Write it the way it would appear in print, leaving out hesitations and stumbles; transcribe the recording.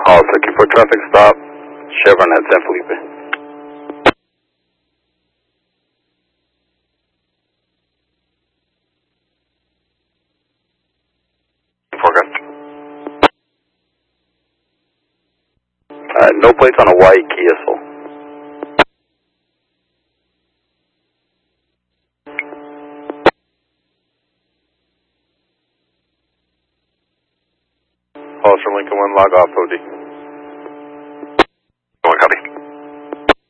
All looking for traffic stop, Chevron at San Felipe. Forecast. No plates on a white Kia Soul. Calls from Lincoln 1, log off OD.